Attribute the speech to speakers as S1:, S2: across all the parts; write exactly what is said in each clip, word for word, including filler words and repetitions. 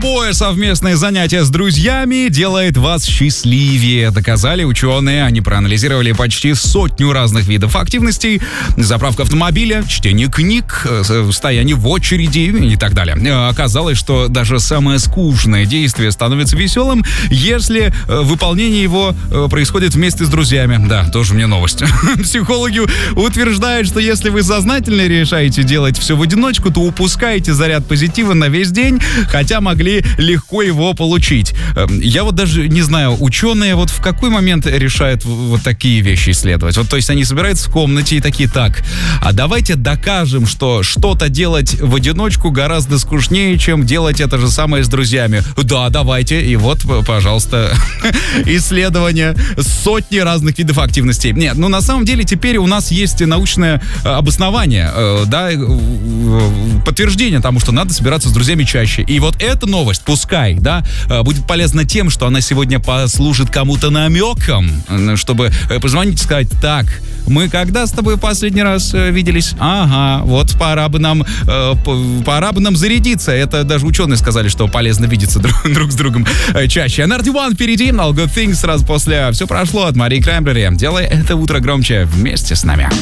S1: Любое совместное занятие с друзьями делает вас счастливее. Доказали ученые. Они проанализировали почти сотню разных видов активностей. Заправка автомобиля, чтение книг, стояние в очереди и так далее. Оказалось, что даже самое скучное действие становится веселым, если выполнение его происходит вместе с друзьями. Да, тоже мне новость. Психологи утверждают, что если вы сознательно решаете делать все в одиночку, то упускаете заряд позитива на весь день, хотя могли легко его получить. Я вот даже не знаю, ученые вот в какой момент решают вот такие вещи исследовать. Вот, то есть они собираются в комнате и такие: так, а давайте докажем, что что-то делать в одиночку гораздо скучнее, чем делать это же самое с друзьями. Да, давайте. И вот, пожалуйста, исследование сотни разных видов активностей. Нет, ну на самом деле теперь у нас есть научное обоснование, да, подтверждение тому, что надо собираться с друзьями чаще. И вот эта новость, пускай, да, будет полезна тем, что она сегодня послужит кому-то намеком, чтобы позвонить и сказать: так, мы когда с тобой последний раз виделись? Ага, вот пора бы нам, пора бы нам зарядиться. Это даже ученые сказали, что полезно видеться друг, друг с другом чаще. эн ар ди один впереди, All Good Things сразу после «Все прошло» от Марии Краймбрери. Делай это утро громче вместе с нами.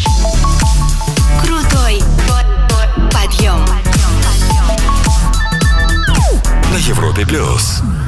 S2: Крутой подъем на
S3: Европе плюс.